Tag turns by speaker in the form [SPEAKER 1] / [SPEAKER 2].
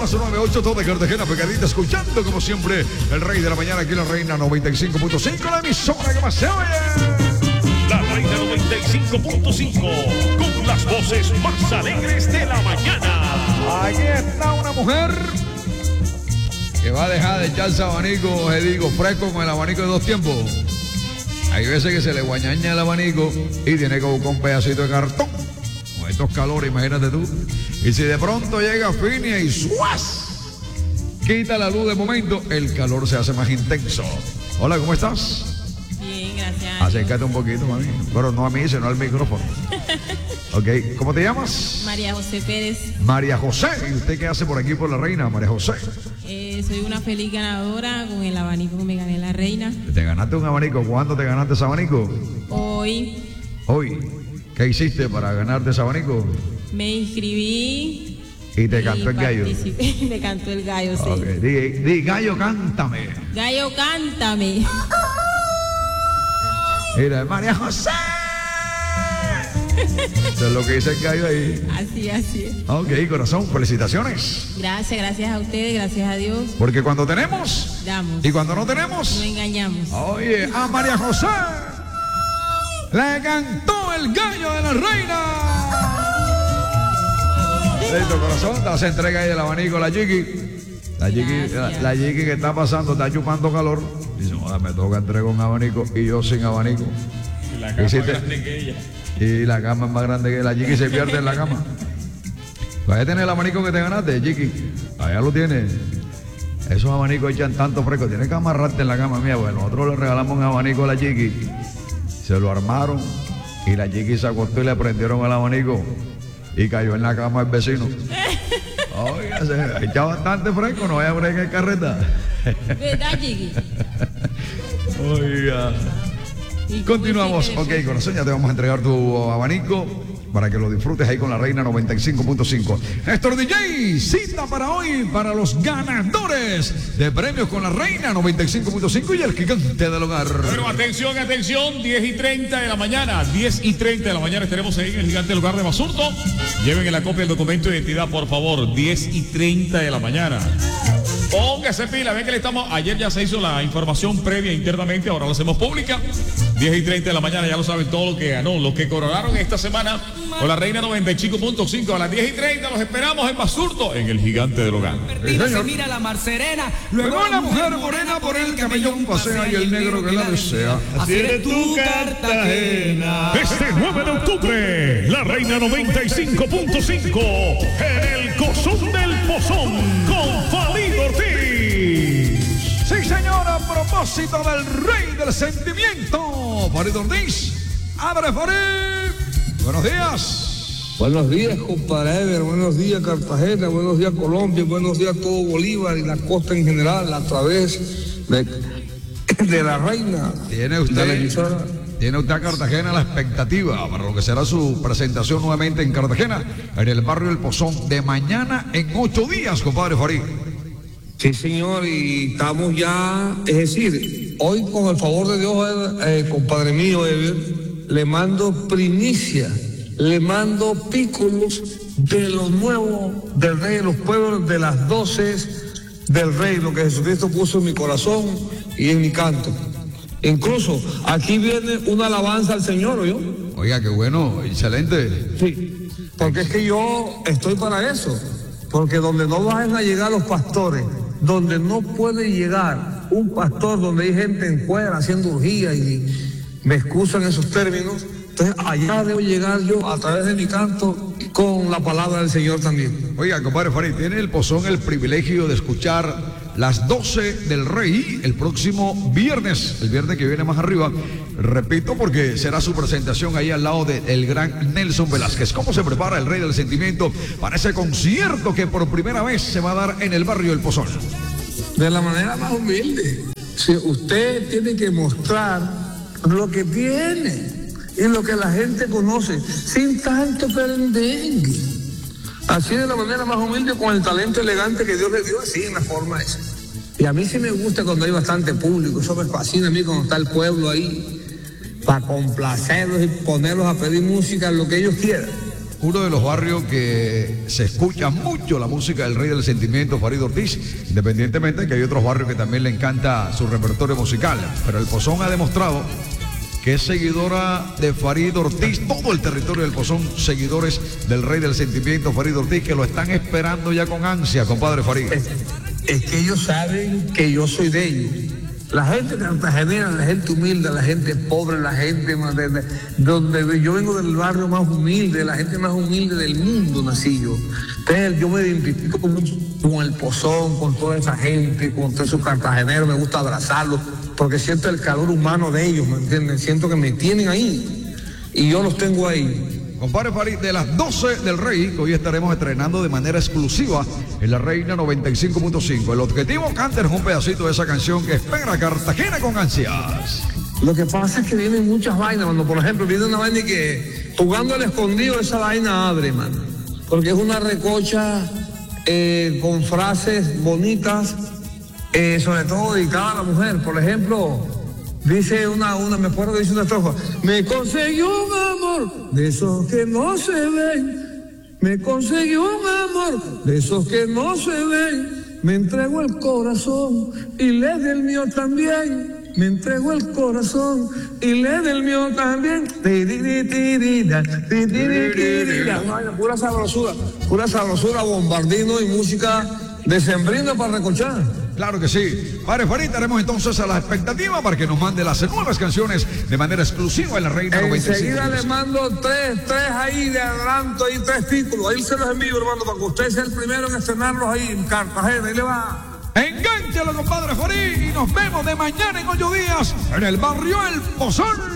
[SPEAKER 1] las 9:08, todo de Cartagena, pegadita, escuchando como siempre el Rey de la Mañana aquí en la Reina 95.5, la emisora que más se oye.
[SPEAKER 2] La Reina 95.5, con las voces más alegres de la mañana.
[SPEAKER 1] Aquí está una mujer que va a dejar de echarse abanico, digo, fresco con el abanico de 2 tiempos. Hay veces que se le guañaña el abanico y tiene que buscar un pedacito de cartón. Con estos calores, imagínate tú. Y si de pronto llega Finia y ¡suas! Quita la luz de momento, el calor se hace más intenso. Hola, ¿cómo estás?
[SPEAKER 3] Bien, gracias.
[SPEAKER 1] Acércate un poquito, mami. Pero no a mí, sino al micrófono. Ok, ¿cómo te llamas?
[SPEAKER 3] María José Pérez.
[SPEAKER 1] María José. ¿Y usted qué hace por aquí por la Reina, María José?
[SPEAKER 3] Soy una feliz ganadora con el abanico que me gané la Reina.
[SPEAKER 1] ¿Te ganaste un abanico? ¿Cuándo te ganaste ese abanico?
[SPEAKER 3] Hoy.
[SPEAKER 1] Hoy. ¿Qué hiciste para ganarte ese abanico?
[SPEAKER 3] Me inscribí.
[SPEAKER 1] Y te cantó el gallo.
[SPEAKER 3] Me cantó el gallo, sí.
[SPEAKER 1] Okay. Di, gallo, cántame.
[SPEAKER 3] Gallo, cántame.
[SPEAKER 1] Mira, María José. Eso es lo que dice el gallo ahí.
[SPEAKER 3] Así es.
[SPEAKER 1] Ok, corazón, felicitaciones.
[SPEAKER 3] Gracias a ustedes, gracias a Dios.
[SPEAKER 1] Porque cuando tenemos,
[SPEAKER 3] damos.
[SPEAKER 1] Y cuando no tenemos,
[SPEAKER 3] no engañamos.
[SPEAKER 1] Oye, a María José le cantó el gallo de la Reina. Listo, corazón, se entrega ahí el abanico a la Chiqui. La Chiqui que está pasando, está chupando calor. Dice, me toca entregar un abanico y yo sin abanico.
[SPEAKER 4] Y la cama es más grande que ella.
[SPEAKER 1] Y la cama es más grande que la Chiqui, se pierde en la cama. Vas a tener el abanico que te ganaste, Chiqui. Allá lo tienes. Esos abanicos echan tanto fresco. Tienes que amarrarte en la cama mía. Bueno, nosotros le regalamos un abanico a la Chiqui. Se lo armaron y la Chiqui se acostó y le prendieron el abanico y cayó en la cama del vecino. Oiga, se echa bastante fresco, no vaya a bregar carreta.
[SPEAKER 3] ¿Verdad, Chiqui?
[SPEAKER 1] Oiga. Continuamos. Ok, corazón, ya te vamos a entregar tu abanico para que lo disfrutes ahí con la Reina 95.5. Néstor DJ, cita para hoy para los ganadores de premios con la Reina 95.5 y el gigante del hogar.
[SPEAKER 4] Bueno, atención, 10:30 de la mañana. 10:30 de la mañana estaremos ahí en el gigante del hogar de Basurto. Lleven la copia del documento de identidad, por favor. 10:30 de la mañana. Póngase pila, ven que le estamos. Ayer ya se hizo la información previa internamente, ahora la hacemos pública. 10:30 de la mañana, ya lo saben todo lo que ganó, lo que coronaron esta semana con la Reina 95.5. A las 10:30 los esperamos en Basurto, en el gigante del hogar.
[SPEAKER 5] Se mira la mar serena,
[SPEAKER 1] luego la mujer morena por el camellón pasea y el negro que la desea.
[SPEAKER 5] Así eres tú, Cartagena.
[SPEAKER 2] Este 9 de octubre, la Reina 95.5 en el Cosón del Pozón con Farid Ortiz.
[SPEAKER 1] Sí, señor, a propósito del rey del sentimiento, Farid Ortiz. ¡Abre, Farid! Buenos días.
[SPEAKER 6] Buenos días, compadre Ever. Buenos días, Cartagena. Buenos días, Colombia. Buenos días a todo Bolívar y la costa en general, a través de la Reina.
[SPEAKER 1] ¿Tiene usted a Cartagena la expectativa para lo que será su presentación nuevamente en Cartagena, en el barrio El Pozón, de mañana en 8 días, compadre Farid?
[SPEAKER 6] Sí, señor, y estamos ya, es decir, hoy con el favor de Dios, compadre mío, Ever, le mando primicia, le mando pícolos de los nuevos del Rey de los Pueblos, de las 12 del Rey, lo que Jesucristo puso en mi corazón y en mi canto. Incluso aquí viene una alabanza al Señor, ¿oyó?
[SPEAKER 1] Oiga, qué bueno, excelente.
[SPEAKER 6] Sí, porque es que yo estoy para eso, porque donde no van a llegar los pastores, donde no puede llegar un pastor, donde hay gente en fuera haciendo orgía y me excusan esos términos, entonces allá debo llegar yo a través de mi canto con la palabra del Señor también.
[SPEAKER 1] Oiga, compadre Farid, tiene el Pozón el privilegio de escuchar las 12 del Rey el próximo viernes, el viernes que viene más arriba, repito, porque será su presentación ahí al lado del gran Nelson Velázquez. ¿Cómo se prepara el Rey del Sentimiento para ese concierto que por primera vez se va a dar en el barrio El Pozón?
[SPEAKER 6] De la manera más humilde. Si usted tiene que mostrar lo que tiene y lo que la gente conoce, sin tanto perendengue. Así de la manera más humilde, con el talento elegante que Dios le dio, así en la forma esa. Y a mí sí me gusta cuando hay bastante público, eso me fascina a mí cuando está el pueblo ahí, para complacerlos y ponerlos a pedir música, lo que ellos quieran.
[SPEAKER 1] uno de los barrios que se escucha mucho la música del Rey del Sentimiento, Farid Ortiz, independientemente de que hay otros barrios que también le encanta su repertorio musical. Pero el Pozón ha demostrado que es seguidora de Farid Ortiz, todo el territorio del Pozón, seguidores del Rey del Sentimiento, Farid Ortiz, que lo están esperando ya con ansia, compadre Farid.
[SPEAKER 6] Es que ellos saben que yo soy de ellos. La gente cartagenera, la gente humilde, la gente pobre, la gente donde yo vengo del barrio más humilde, la gente más humilde del mundo nací yo. Entonces yo me identifico mucho con el Pozón, con toda esa gente, con todos esos cartageneros, me gusta abrazarlos, porque siento el calor humano de ellos, ¿me entienden? Siento que me tienen ahí y yo los tengo ahí.
[SPEAKER 1] Compadre Farid, de las 12 del Rey, que hoy estaremos estrenando de manera exclusiva en la Reina 95.5. El objetivo, cántanos un pedacito de esa canción que espera Cartagena con ansias.
[SPEAKER 6] Lo que pasa es que vienen muchas vainas, mano. Por ejemplo, viene una vaina y que jugando al escondido esa vaina abre, mano. Porque es una recocha con frases bonitas, sobre todo dedicada a la mujer. Por ejemplo, dice me acuerdo, dice una estrofa: me consiguió un amor de esos que no se ven, me consiguió un amor de esos que no se ven, me entregó el corazón y le di el mío también, me entregó el corazón y le di el mío también. Pura sabrosura, bombardino y música decembrina para recochar.
[SPEAKER 1] Claro que sí. Padre Farid, estaremos entonces a la expectativa para que nos mande las nuevas canciones de manera exclusiva en la Reina 95.
[SPEAKER 6] Enseguida le mando tres ahí de adelanto, ahí 3 títulos. Ahí se los envío, hermano, para que usted sea el primero en estrenarlos ahí en Cartagena. Ahí le va.
[SPEAKER 1] Engánchalo, compadre Farid, y nos vemos de mañana en 8 días en el barrio El Pozón.